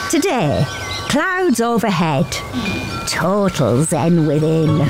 Today, clouds overhead, total zen within.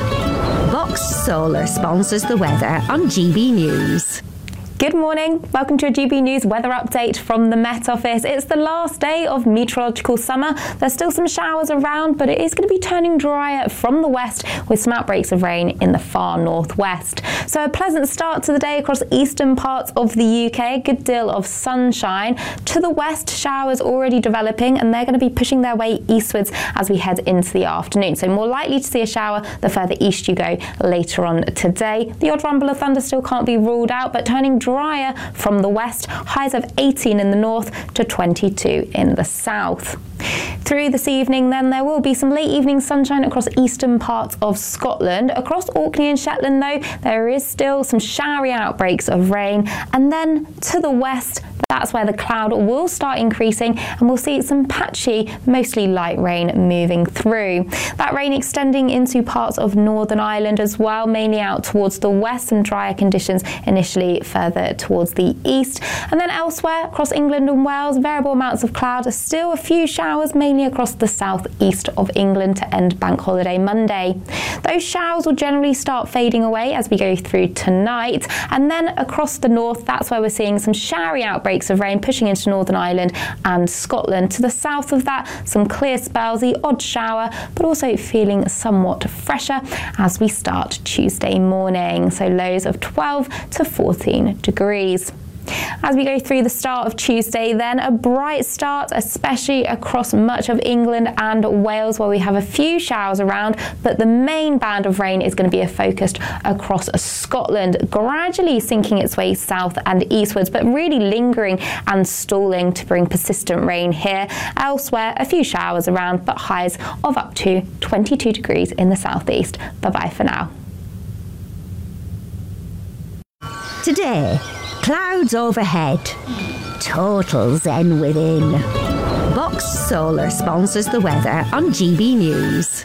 Box Solar sponsors the weather on GB News. Good morning. Welcome to a GB News weather update from the Met Office. It's the last day of meteorological summer. There's still some showers around, but it is going to be turning drier from the west with some outbreaks of rain in the far northwest. So a pleasant start to the day across eastern parts of the UK. A good deal of sunshine. To the west, showers already developing, and they're going to be pushing their way eastwards as we head into the afternoon. So more likely to see a shower the further east you go later on today. The odd rumble of thunder still can't be ruled out, but turning drier from the west, highs of 18 in the north to 22 in the south. Through this evening then, there will be some late evening sunshine across eastern parts of Scotland. Across Orkney and Shetland though, there is still some showery outbreaks of rain, and then to the west, that's where the cloud will start increasing and we'll see some patchy, mostly light rain moving through. That rain extending into parts of Northern Ireland as well, mainly out towards the west, and drier conditions initially further towards the east. And then elsewhere across England and Wales, variable amounts of cloud, still a few showers mainly across the southeast of England to end Bank Holiday Monday. Those showers will generally start fading away as we go through tonight, and then across the north, that's where we're seeing some showery outbreaks of rain pushing into Northern Ireland and Scotland. To the south of that, some clear spells, the odd shower, but also feeling somewhat fresher as we start Tuesday morning. So lows of 12 to 14 degrees. As we go through the start of Tuesday then, a bright start, especially across much of England and Wales, where we have a few showers around, but the main band of rain is going to be focused across Scotland, gradually sinking its way south and eastwards, but really lingering and stalling to bring persistent rain here. Elsewhere, a few showers around, but highs of up to 22 degrees in the southeast. Bye-bye for now. Today, clouds overhead, total zen within. Box Solar sponsors the weather on GB News.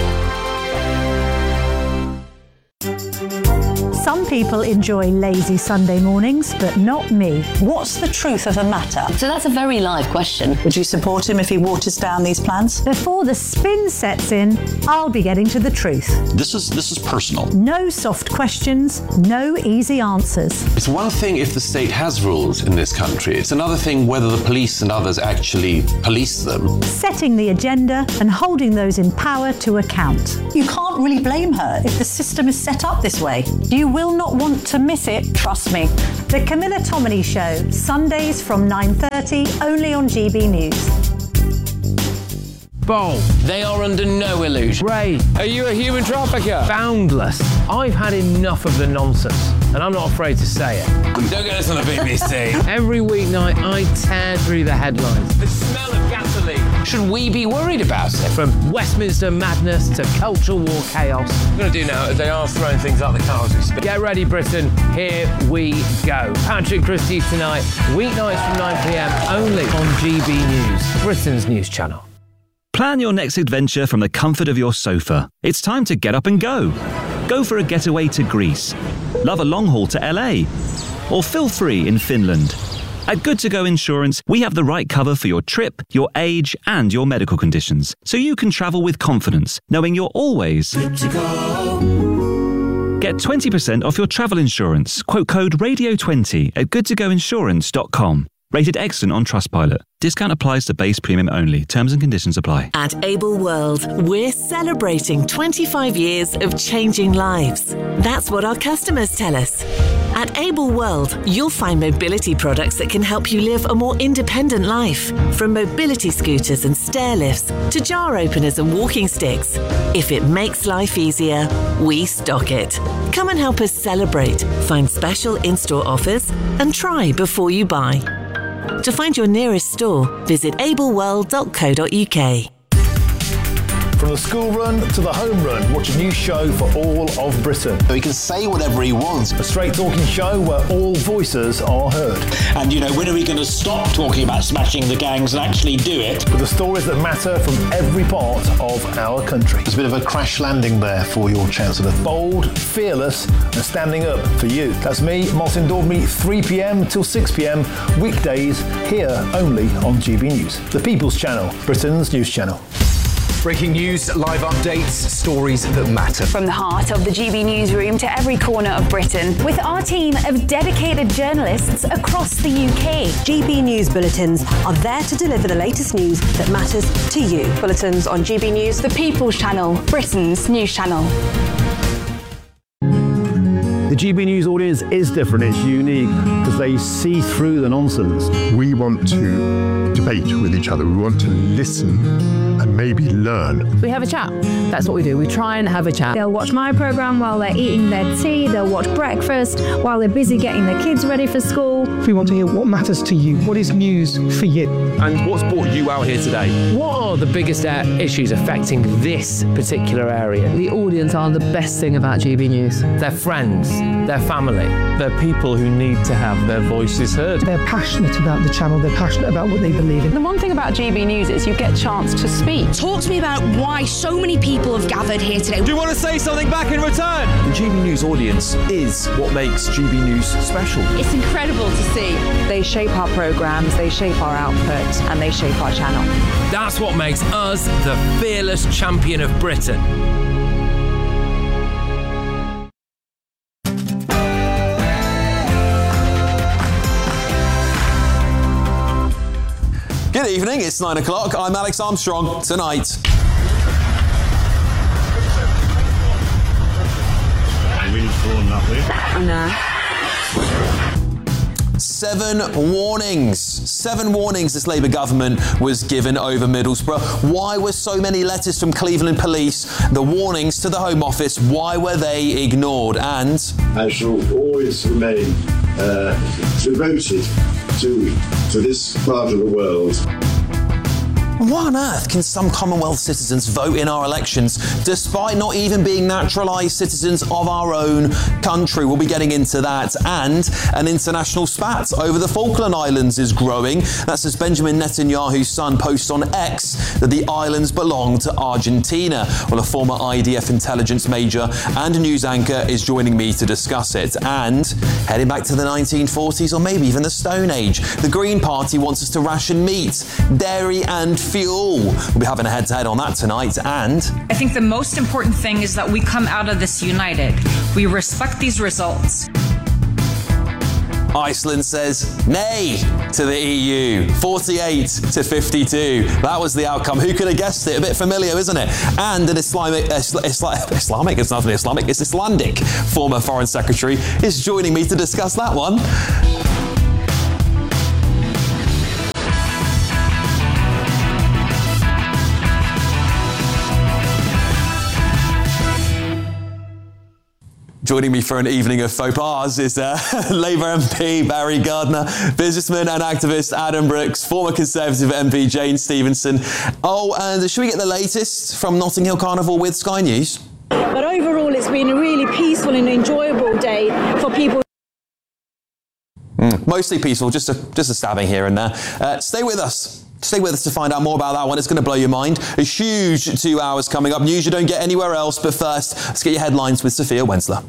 Some people enjoy lazy Sunday mornings, but not me. What's the truth of the matter? So that's a very live question. Would you support him if he waters down these plans? Before the spin sets in, I'll be getting to the truth. This is personal. No soft questions, no easy answers. It's one thing if the state has rules in this country. It's another thing whether the police and others actually police them. Setting the agenda and holding those in power to account. You can't really blame her if the system is set up this way. You will not want to miss it, trust me. The Camilla Tominey Show, Sundays from 9:30, only on GB News. Bold. They are under no illusion. Ray. Are you a human trafficker? Boundless. I've had enough of the nonsense, and I'm not afraid to say it. Don't get this on the BBC. Every weeknight, I tear through the headlines. The smell of gasoline. Should we be worried about it? From Westminster madness to cultural war chaos. What I'm going to do now is they are throwing things out the car as we speak. Get ready, Britain. Here we go. Patrick Christie tonight, weeknights from 9 p.m, only on GB News, Britain's news channel. Plan your next adventure from the comfort of your sofa. It's time to get up and go. Go for a getaway to Greece. Love a long haul to LA. Or feel free in Finland. At Good To Go Insurance, we have the right cover for your trip, your age, and your medical conditions, so you can travel with confidence, knowing you're always good to go. Get 20% off your travel insurance. Quote code RADIO20 at goodtogoinsurance.com. Rated excellent on Trustpilot. Discount applies to base premium only. Terms and conditions apply. At Able World, we're celebrating 25 years of changing lives. That's what our customers tell us. At Able World, you'll find mobility products that can help you live a more independent life. From mobility scooters and stair lifts to jar openers and walking sticks. If it makes life easier, we stock it. Come and help us celebrate. Find special in-store offers and try before you buy. To find your nearest store, visit ableworld.co.uk. From the school run to the home run, watch a new show for all of Britain. He can say whatever he wants. A straight talking show where all voices are heard. And, you know, when are we going to stop talking about smashing the gangs and actually do it? With the stories that matter from every part of our country. There's a bit of a crash landing there for your Chancellor. Bold, fearless, and standing up for you. That's me, Martin Dormy, 3 p.m. till 6 p.m. weekdays, here only on GB News, the People's Channel, Britain's news channel. Breaking news, live updates, stories that matter. From the heart of the GB newsroom to every corner of Britain, with our team of dedicated journalists across the UK. GB News bulletins are there to deliver the latest news that matters to you. Bulletins on GB News, the People's Channel, Britain's news channel. The GB News audience is different, it's unique, because they see through the nonsense. We want to debate with each other, we want to listen and maybe learn. We have a chat, that's what we do, we try and have a chat. They'll watch my programme while they're eating their tea, they'll watch breakfast while they're busy getting their kids ready for school. We want to hear what matters to you, what is news for you. And what's brought you out here today? What are the biggest issues affecting this particular area? The audience are the best thing about GB News. Their friends, their family. They're people who need to have their voices heard. They're passionate about the channel, they're passionate about what they believe in. The one thing about GB News is you get a chance to speak. Talk to me about why so many people have gathered here today. Do you want to say something back in return? The GB News audience is what makes GB News special. It's incredible to see. They shape our programmes, they shape our output, and they shape our channel. That's what makes us the fearless champion of Britain. Good evening, it's 9 o'clock. I'm Alex Armstrong. Tonight. I'm really falling that way. No. 7 warnings. 7 warnings this Labour government was given over Middlesbrough. Why were so many letters from Cleveland Police, the warnings to the Home Office, why were they ignored? And I shall always remain devoted to this part of the world. Why on earth can some Commonwealth citizens vote in our elections despite not even being naturalised citizens of our own country? We'll be getting into that. And an international spat over the Falkland Islands is growing. That's as Benjamin Netanyahu's son posts on X that the islands belong to Argentina. Well, a former IDF intelligence major and news anchor is joining me to discuss it. And heading back to the 1940s or maybe even the Stone Age, the Green Party wants us to ration meat, dairy and fuel. We'll be having a head-to-head on that tonight. And I think the most important thing is that we come out of this united. We respect these results. Iceland says nay to the EU, 48 to 52. That was the outcome. Who could have guessed it? A bit familiar, isn't it? And an Islamic, it's nothing Islamic, it's Icelandic former Foreign Secretary is joining me to discuss that one. Joining me for an evening of faux pas is Labour MP Barry Gardiner, businessman and activist Adam Brooks, former Conservative MP Jane Stevenson. Oh, and should we get the latest from Notting Hill Carnival with Sky News? But overall, it's been a really peaceful and enjoyable day for people. Mostly peaceful, just a stabbing here and there. Stay with us. Stay with us to find out more about that one. It's going to blow your mind. A huge 2 hours coming up. News you don't get anywhere else. But first, let's get your headlines with Sophia Wensler.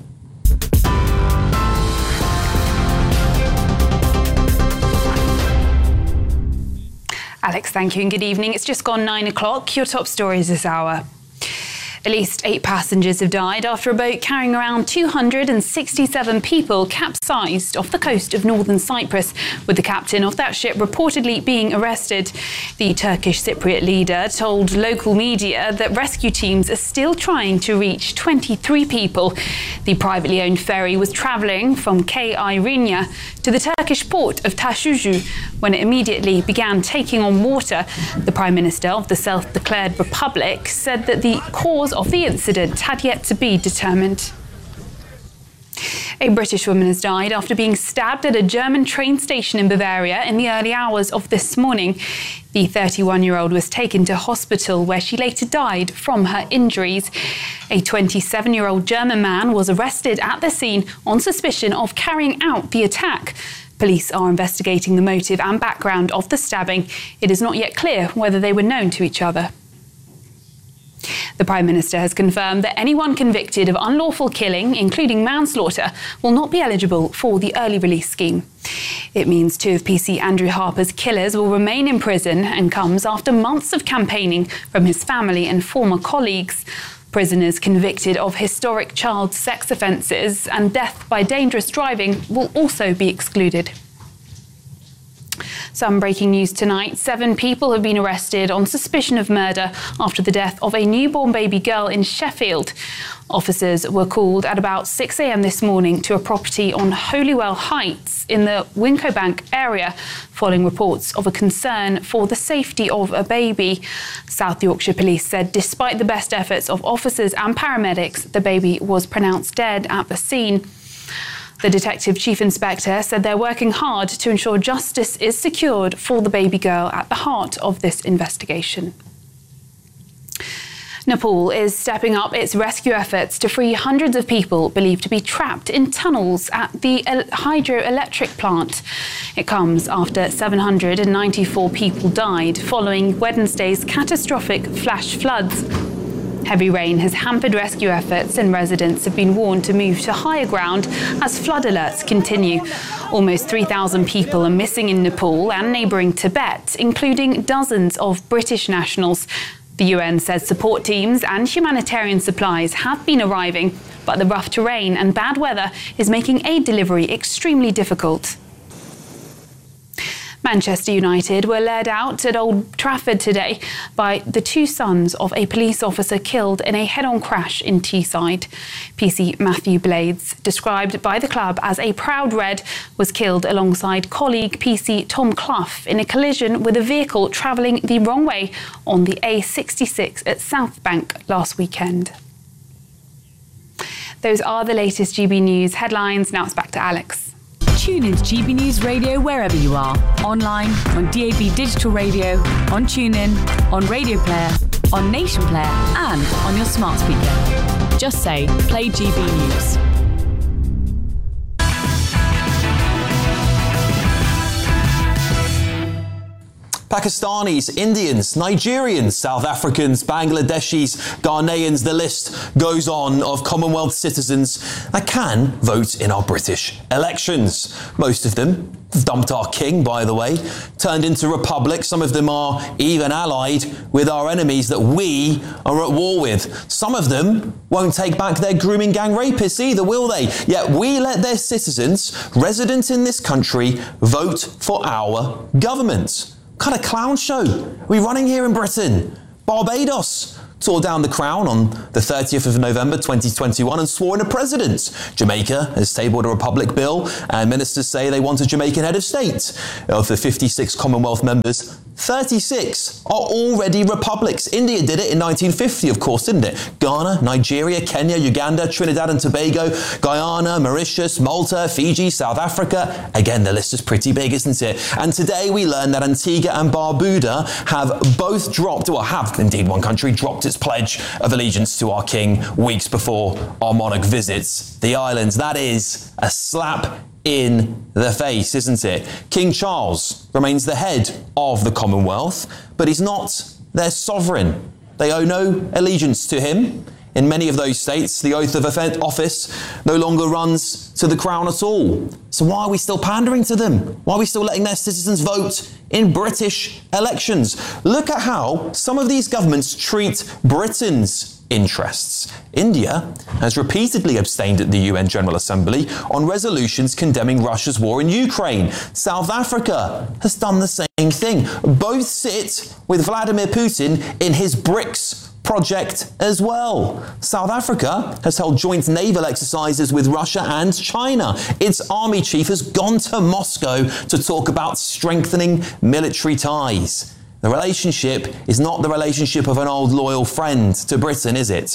Alex, thank you and good evening. It's just gone 9 o'clock. Your top stories this hour. At least 8 passengers have died after a boat carrying around 267 people capsized off the coast of northern Cyprus, with the captain of that ship reportedly being arrested. The Turkish Cypriot leader told local media that rescue teams are still trying to reach 23 people. The privately owned ferry was travelling from K. Irina to the Turkish port of Taşucu when it immediately began taking on water. The Prime Minister of the self-declared Republic said that the cause of the incident had yet to be determined. A British woman has died after being stabbed at a German train station in Bavaria in the early hours of this morning. The 31-year-old was taken to hospital where she later died from her injuries. A 27-year-old German man was arrested at the scene on suspicion of carrying out the attack. Police are investigating the motive and background of the stabbing. It is not yet clear whether they were known to each other. The Prime Minister has confirmed that anyone convicted of unlawful killing, including manslaughter, will not be eligible for the early release scheme. It means two of PC Andrew Harper's killers will remain in prison and comes after months of campaigning from his family and former colleagues. Prisoners convicted of historic child sex offences and death by dangerous driving will also be excluded. Some breaking news tonight. 7 people have been arrested on suspicion of murder after the death of a newborn baby girl in Sheffield. Officers were called at about 6 a.m. this morning to a property on Holywell Heights in the Wincobank area, following reports of a concern for the safety of a baby. South Yorkshire Police said despite the best efforts of officers and paramedics, the baby was pronounced dead at the scene. The Detective Chief Inspector said they're working hard to ensure justice is secured for the baby girl at the heart of this investigation. Nepal is stepping up its rescue efforts to free hundreds of people believed to be trapped in tunnels at the hydroelectric plant. It comes after 794 people died following Wednesday's catastrophic flash floods. Heavy rain has hampered rescue efforts and residents have been warned to move to higher ground as flood alerts continue. Almost 3,000 people are missing in Nepal and neighbouring Tibet, including dozens of British nationals. The UN says support teams and humanitarian supplies have been arriving, but the rough terrain and bad weather is making aid delivery extremely difficult. Manchester United were led out at Old Trafford today by the 2 sons of a police officer killed in a head-on crash in Teesside. PC Matthew Blades, described by the club as a proud Red, was killed alongside colleague PC Tom Clough in a collision with a vehicle travelling the wrong way on the A66 at South Bank last weekend. Those are the latest GB News headlines. Now it's back to Alex. Tune into GB News Radio wherever you are. Online, on DAB Digital Radio, on TuneIn, on Radio Player, on Nation Player and on your smart speaker. Just say, play GB News. Pakistanis, Indians, Nigerians, South Africans, Bangladeshis, Ghanaians, the list goes on of Commonwealth citizens that can vote in our British elections. Most of them dumped our king, by the way, turned into republics. Some of them are even allied with our enemies that we are at war with. Some of them won't take back their grooming gang rapists either, will they? Yet we let their citizens, resident in this country, vote for our government. What kind of clown show are we running here in Britain? Barbados tore down the crown on the 30th of November 2021 and swore in a president. Jamaica has tabled a republic bill and ministers say they want a Jamaican head of state. Of the 56 Commonwealth members, 36 are already republics. India did it in 1950, of course, didn't it? Ghana, Nigeria, Kenya, Uganda, Trinidad and Tobago, Guyana, Mauritius, Malta, Fiji, South Africa. Again, the list is pretty big, isn't it? And today we learned that Antigua and Barbuda have both dropped, or have indeed one country dropped its pledge of allegiance to our king weeks before our monarch visits the islands. That is a slap in the face, isn't it? King Charles remains the head of the Commonwealth, but he's not their sovereign. They owe no allegiance to him. In many of those states, the oath of office no longer runs to the crown at all. So why are we still pandering to them? Why are we still letting their citizens vote in British elections? Look at how some of these governments treat Britain's interests. India has repeatedly abstained at the UN General Assembly on resolutions condemning Russia's war in Ukraine. South Africa has done the same thing. Both sit with Vladimir Putin in his BRICS project as well. South Africa has held joint naval exercises with Russia and China. Its army chief has gone to Moscow to talk about strengthening military ties. The relationship is not the relationship of an old loyal friend to Britain, is it?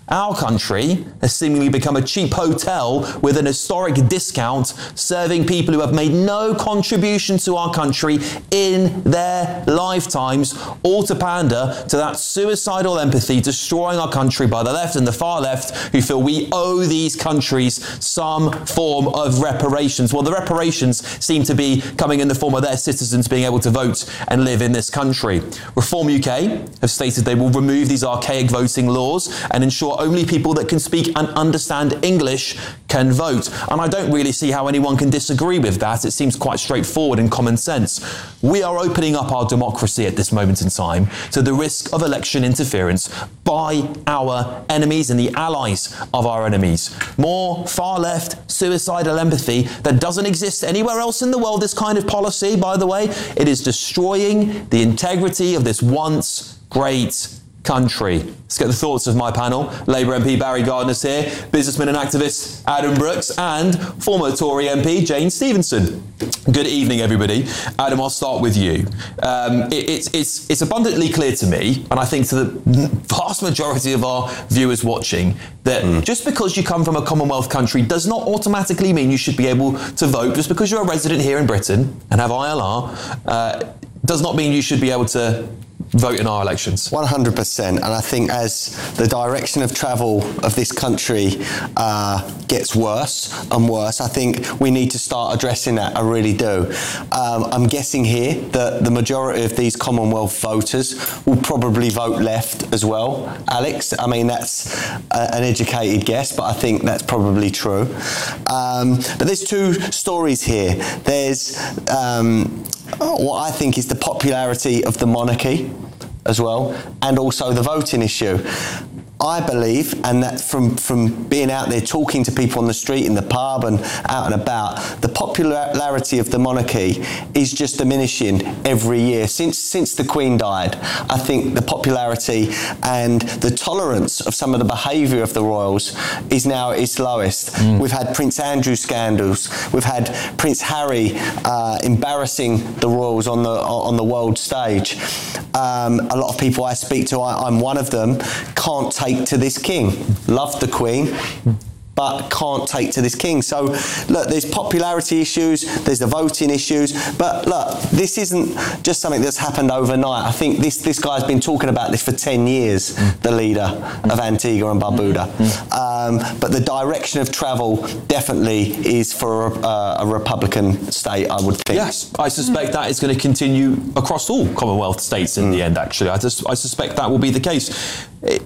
Our country has seemingly become a cheap hotel with an historic discount, serving people who have made no contribution to our country in their lifetimes, all to pander to that suicidal empathy destroying our country by the left and the far left, who feel we owe these countries some form of reparations. Well, the reparations seem to be coming in the form of their citizens being able to vote and live in this country. Reform UK have stated they will remove these archaic voting laws and ensure only people that can speak and understand English can vote. And I don't really see how anyone can disagree with that. It seems quite straightforward and common sense. We are opening up our democracy at this moment in time to the risk of election interference by our enemies and the allies of our enemies. More far-left suicidal empathy that doesn't exist anywhere else in the world, this kind of policy, by the way. It is destroying the integrity of this once great country. Let's get the thoughts of my panel. Labour MP Barry Gardner's here, businessman and activist Adam Brooks, and former Tory MP Jane Stevenson. Good evening, everybody. Adam, I'll start with you. It's abundantly clear to me, and I think to the vast majority of our viewers watching, that just because you come from a Commonwealth country does not automatically mean you should be able to vote. Just because you're a resident here in Britain and have ILR does not mean you should be able to vote in our elections. 100%, and I think as the direction of travel of this country gets worse and worse, I think we need to start addressing that. I really do. I'm guessing here that the majority of these Commonwealth voters will probably vote left as well. Alex, I mean, that's an educated guess, but I think that's probably true. But there's two stories here. There's what I think is the popularity of the monarchy as well, and also the voting issue. I believe, and that from being out there talking to people on the street, in the pub and out and about, the popularity of the monarchy is just diminishing every year. Since the Queen died, I think the popularity and the tolerance of some of the behaviour of the royals is now at its lowest. We've had Prince Andrew scandals. We've had Prince Harry embarrassing the royals on the world stage. A lot of people I speak to, I'm one of them, can't take to this king. Love the Queen, but can't take to this king. So, look, there's popularity issues, there's the voting issues, but look, this isn't just something that's happened overnight. I think this guy's been talking about this for 10 years, the leader of Antigua and Barbuda. But the direction of travel definitely is for a Republican state, I would think. Yes, I suspect that is going to continue across all Commonwealth states in the end, actually. I suspect that will be the case.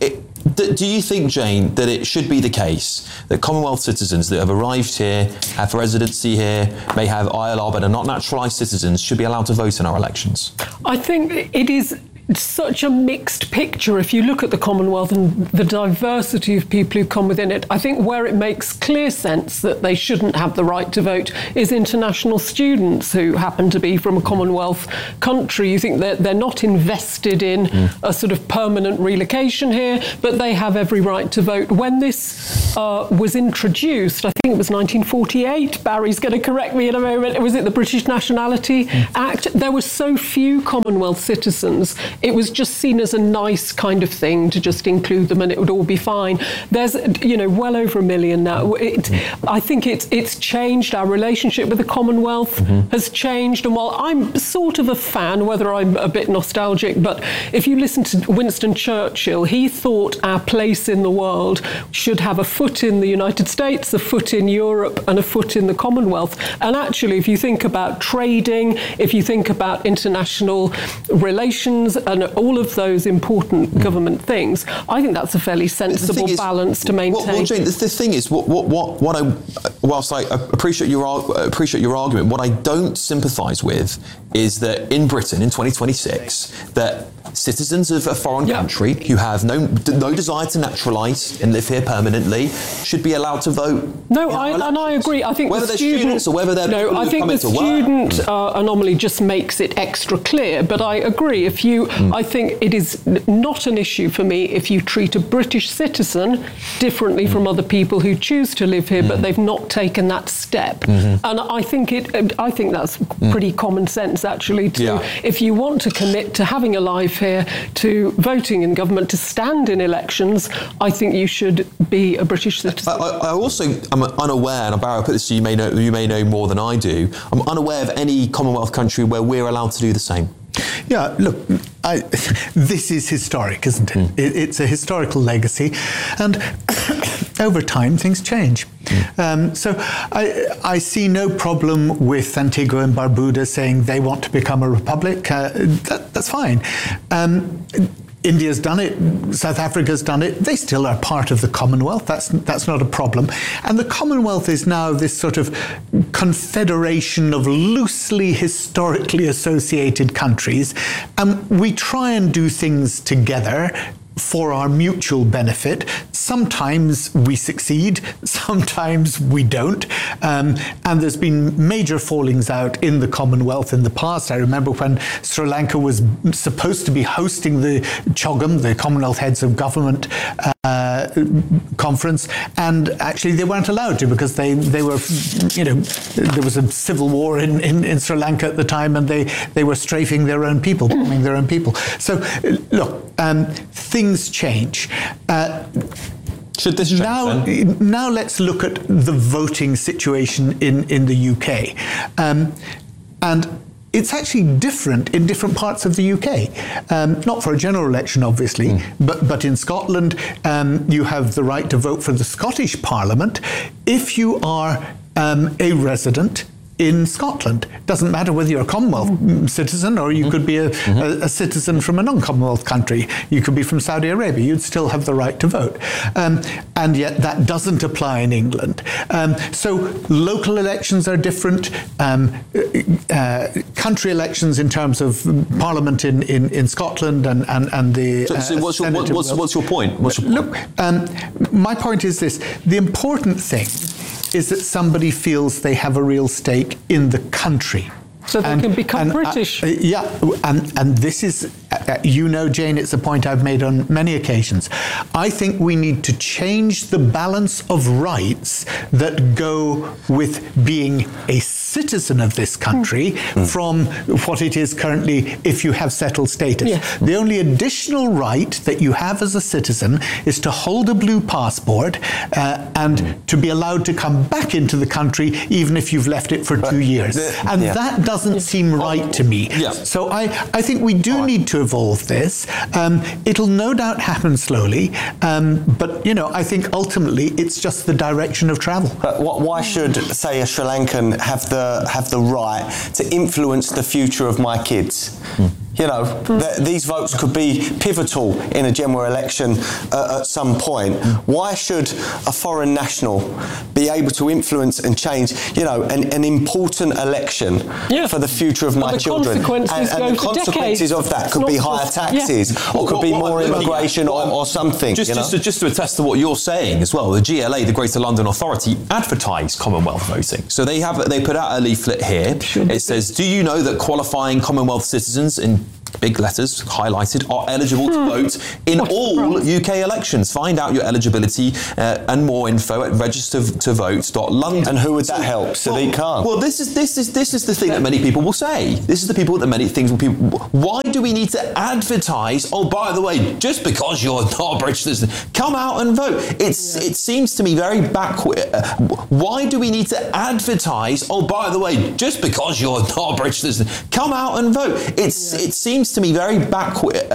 Do you think, Jane, that it should be the case that Commonwealth citizens that have arrived here, have residency here, may have ILR but are not naturalised citizens, should be allowed to vote in our elections? I think it is such a mixed picture if you look at the Commonwealth and the diversity of people who come within it. I think where it makes clear sense that they shouldn't have the right to vote is international students who happen to be from a Commonwealth country. You think that they're not invested in a sort of permanent relocation here, but they have every right to vote. When this was introduced, I think it was 1948, Barry's going to correct me in a moment, was it the British Nationality Act? There were so few Commonwealth citizens, it was just seen as a nice kind of thing to just include them and it would all be fine. There's, well over 1 million now. I think it's changed. Our relationship with the Commonwealth has changed. And while I'm sort of a fan, whether I'm a bit nostalgic, but if you listen to Winston Churchill, he thought our place in the world should have a foot in the United States, a foot in Europe, and a foot in the Commonwealth. And actually, if you think about trading, if you think about international relations, and all of those important government things, I think that's a fairly sensible balance to maintain. Well, Jane, the thing is, whilst I appreciate your argument, what I don't sympathise with is that in Britain in 2026, that citizens of a foreign country who have no desire to naturalise and live here permanently should be allowed to vote. No, I agree. I think whether they're students or whether they're I think the student anomaly just makes it extra clear. But I agree. If you I think it is not an issue for me if you treat a British citizen differently from other people who choose to live here, but they've not taken that step. And I think that's pretty common sense, actually. If you want to commit to having a life here, to voting in government, to stand in elections, I think you should be a British citizen. I also am unaware, and Barry, I'll put this to you, you may know more than I do. I'm unaware of any Commonwealth country where we're allowed to do the same. Yeah, look, this is historic, isn't it? It's a historical legacy, and over time things change. So I see no problem with Antigua and Barbuda saying they want to become a republic. That's fine. India's done it, South Africa's done it, they still are part of the Commonwealth, that's not a problem. And the Commonwealth is now this sort of confederation of loosely historically associated countries, and we try and do things together for our mutual benefit. Sometimes we succeed, sometimes we don't. And there's been major fallings out in the Commonwealth in the past. I remember when Sri Lanka was supposed to be hosting the CHOGM, the Commonwealth Heads of Government conference, and actually they weren't allowed to because they were, there was a civil war in Sri Lanka at the time, and they were strafing their own people, bombing their own people. So look, things change. Should this change now let's look at the voting situation in the UK. And it's actually different in different parts of the UK. Not for a general election, obviously, but in Scotland, you have the right to vote for the Scottish Parliament if you are a resident in Scotland. Doesn't matter whether you're a Commonwealth citizen or you could be a citizen from a non-Commonwealth country. You could be from Saudi Arabia. You'd still have the right to vote. And yet that doesn't apply in England. So local elections are different. Country elections in terms of Parliament in Scotland and the... So what's your point? Look, my point is this. The important thing is that somebody feels they have a real stake in the country. So they can become British. And this is, Jane, it's a point I've made on many occasions. I think we need to change the balance of rights that go with being a citizen of this country from what it is currently if you have settled status. Yes. The only additional right that you have as a citizen is to hold a blue passport and to be allowed to come back into the country even if you've left it for 2 years. That doesn't seem right to me. So I think we do need to evolve this. It'll no doubt happen slowly, but I think ultimately it's just the direction of travel. Why should, say, a Sri Lankan have the right to influence the future of my kids? These votes could be pivotal in a general election at some point. Why should a foreign national be able to influence and change, an important election for the future of my children? And the consequences of that could be higher taxes, or could be more immigration, or something. Just to attest to what you're saying as well, the GLA, the Greater London Authority, advertise Commonwealth voting. So they put out a leaflet here. It says, "Do you know that qualifying Commonwealth citizens," in big letters highlighted, "are eligible to vote in all UK elections? Find out your eligibility and more info at registertovote.london." And who would that help? Sadiq Khan. Well, this is the thing that many people will say. This is the people that many things will people. Why do we need to advertise? Oh, by the way, just because you're not a British citizen, come out and vote. It seems to me very backward. Why do we need to advertise? Oh, by the way, just because you're not a British citizen, come out and vote. It seems to me very backward.